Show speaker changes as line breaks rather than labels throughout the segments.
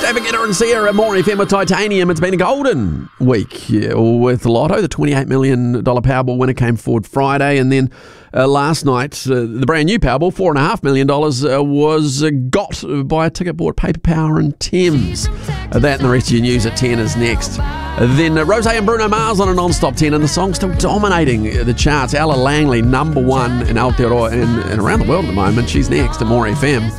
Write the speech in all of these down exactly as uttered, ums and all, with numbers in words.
David Guetta and Sierra, More F M with Titanium. It's been a golden week yeah, with Lotto. The twenty-eight million dollars Powerball winner came forward Friday, and then uh, last night, uh, the brand new Powerball, four point five million dollars, uh, was uh, got by a ticket board, Paper Power and Thames. Uh, that and the rest of your news at ten is next. Uh, then uh, Rosé and Bruno Mars on a non-stop ten, and the song's still dominating the charts. Ella Langley, number one in Aotearoa and, and around the world at the moment. She's next to More F M.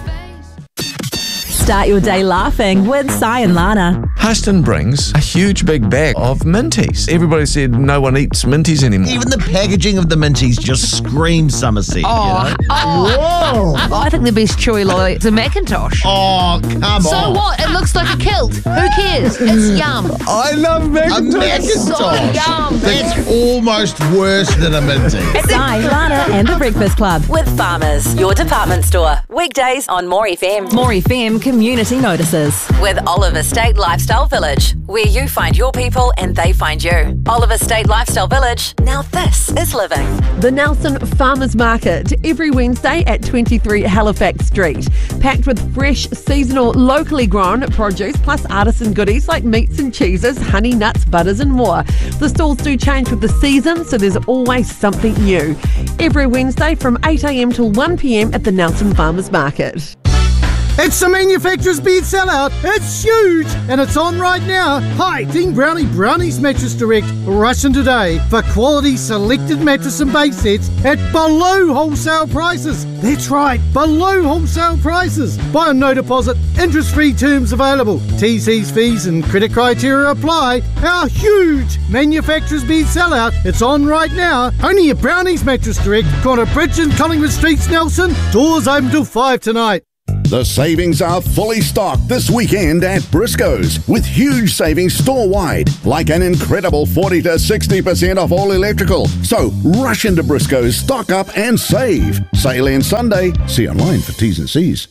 Start your day laughing with Si and Lana.
Huston brings a huge big bag of Minties. Everybody said no one eats Minties anymore.
Even the packaging of the Minties just screams Somerset.
Oh,
you know?
oh. Whoa! I think the best chewy lolly is a Macintosh.
Oh, come
so
on.
So what? It looks like a kilt. Who cares? It's yum.
I love Macintosh.
A Macintosh.
So yum.
That's almost worse than a Minty.
Si, Lana and the Breakfast Club with Farmers, your department store. Weekdays on More F M. More F M Community Notices with Oliver State Lifestyle Village, where you find your people and they find you. Oliver State Lifestyle Village. Now this is living.
The Nelson Farmers Market every Wednesday at twenty-three Halifax Street, packed with fresh, seasonal, locally grown produce plus artisan goodies like meats and cheeses, honey, nuts, butters and more. The stalls do change with the season, so there's always something new. Every Wednesday from eight a.m. till one p.m. at the Nelson Farmers Market.
It's the manufacturer's bed sellout. It's huge and it's on right now. Hi, Team Brownie Brownies Mattress Direct. Rush in today for quality selected mattress and base sets at below wholesale prices. That's right, below wholesale prices. Buy on no deposit, interest-free terms available. T Cs, fees and credit criteria apply. Our huge manufacturer's bed sellout. It's on right now. Only at Brownies Mattress Direct. Corner Bridge and Collingwood Streets, Nelson. Doors open till five tonight.
The savings are fully stocked this weekend at Briscoe's with huge savings store-wide, like an incredible forty to sixty percent off all electrical. So rush into Briscoe's, stock up and save. Sale ends Sunday. See online for T's and C's.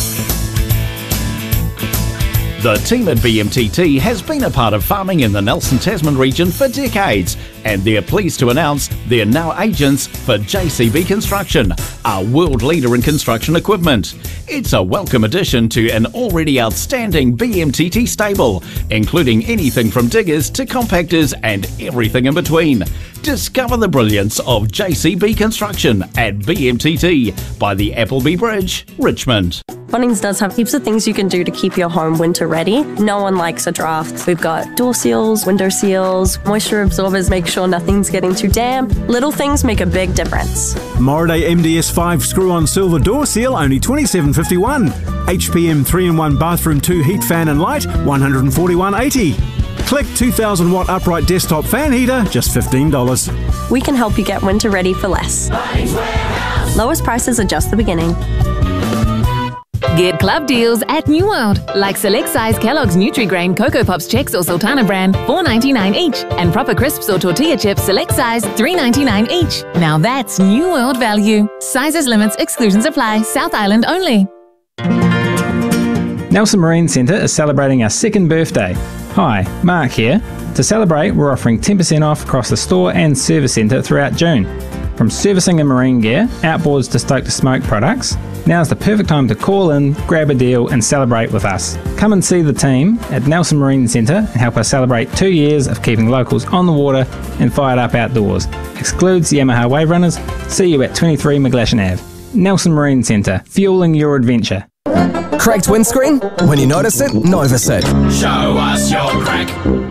The team at B M T T has been a part of farming in the Nelson Tasman region for decades, and they're pleased to announce they're now agents for J C B Construction, a world leader in construction equipment. It's a welcome addition to an already outstanding B M T T stable, including anything from diggers to compactors and everything in between. Discover the brilliance of J C B Construction at B M T T by the Appleby Bridge, Richmond.
Bunnings does have heaps of things you can do to keep your home winter ready. No one likes a draft. We've got door seals, window seals, moisture absorbers, make sure nothing's getting too damp. Little things make a big difference.
Moraday M D S five screw-on silver door seal, only twenty-seven fifty-one. H P M three in one bathroom two heat fan and light, one hundred forty-one eighty. Click two thousand watt upright desktop fan heater, just fifteen dollars.
We can help you get winter ready for less. Lowest prices are just the beginning.
Get club deals at New World, like select size Kellogg's Nutri-Grain Cocoa Pops Chex or Sultana brand, four ninety-nine each, and Proper Crisps or Tortilla Chips select size, three ninety-nine each. Now that's New World value. Sizes, limits, exclusions apply. South Island only.
Nelson Marine Centre is celebrating our second birthday. Hi, Mark here. To celebrate, we're offering ten percent off across the store and service centre throughout June. From servicing and marine gear, outboards to stoke to smoke products, now's the perfect time to call in, grab a deal and celebrate with us. Come and see the team at Nelson Marine Centre and help us celebrate two years of keeping locals on the water and fired up outdoors. Excludes Yamaha Wave Runners. See you at twenty-three McGlashan Avenue. Nelson Marine Centre, fueling your adventure.
Cracked windscreen? When you notice it, notice it.
Show us your crack.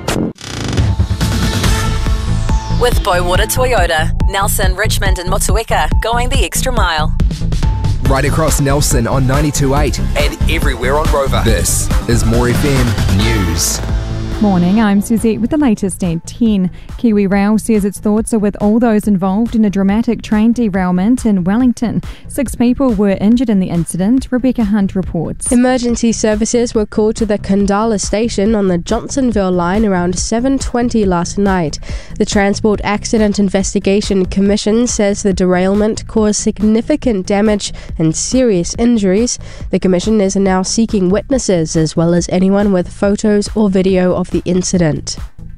With Bowater Toyota, Nelson, Richmond and Motueka, going the extra mile.
Right across Nelson on ninety-two point eight and everywhere on Rover. This is More F M News.
Morning, I'm Suzette with the latest at ten. Kiwi Rail says its thoughts are with all those involved in a dramatic train derailment in Wellington. Six people were injured in the incident, Rebecca Hunt reports.
Emergency services were called to the Kandala station on the Johnsonville line around seven twenty last night. The Transport Accident Investigation Commission says the derailment caused significant damage and serious injuries. The Commission is now seeking witnesses as well as anyone with photos or video of the incident.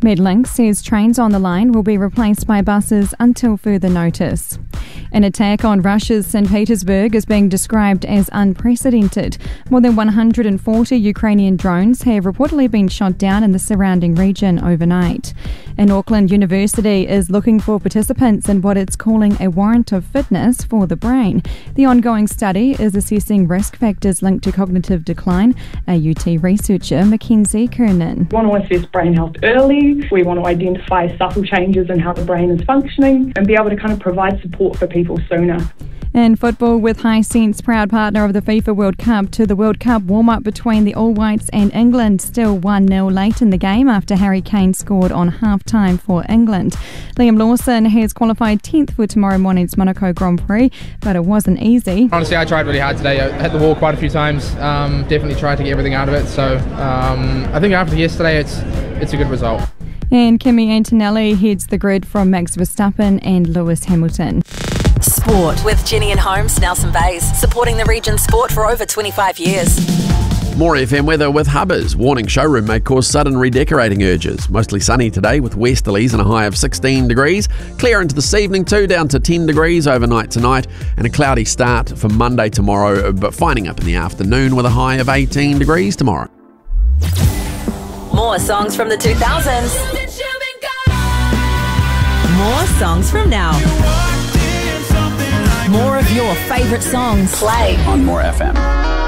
Medlink says trains on the line will be replaced by buses until further notice. An attack on Russia's Saint Petersburg is being described as unprecedented. More than one hundred forty Ukrainian drones have reportedly been shot down in the surrounding region overnight. And Auckland University is looking for participants in what it's calling a warrant of fitness for the brain. The ongoing study is assessing risk factors linked to cognitive decline. A U T researcher, Mackenzie Kernan.
We want to assess brain health early. We want to identify subtle changes in how the brain is functioning and be able to kind of provide support for people sooner.
In football, with Hisense, proud partner of the FIFA World Cup, to the World Cup warm-up between the All Whites and England, still one nil late in the game after Harry Kane scored on half-time for England. Liam Lawson has qualified tenth for tomorrow morning's Monaco Grand Prix, but it wasn't easy.
Honestly, I tried really hard today. I hit the wall quite a few times. Um, definitely tried to get everything out of it. So um, I think after yesterday, it's it's a good result.
And Kimi Antonelli heads the grid from Max Verstappen and Lewis Hamilton.
Sport with Jenny and Holmes, Nelson Bays, supporting the region's sport for over twenty-five years.
More F M weather with Hubbers. Warning showroom may cause sudden redecorating urges. Mostly sunny today with westerlies and a high of sixteen degrees. Clear into this evening too, down to ten degrees overnight tonight. And a cloudy start for Monday tomorrow, but finding up in the afternoon with a high of eighteen degrees tomorrow.
More songs from the two thousands. More songs from now. More of your favourite songs. Play
on More F M.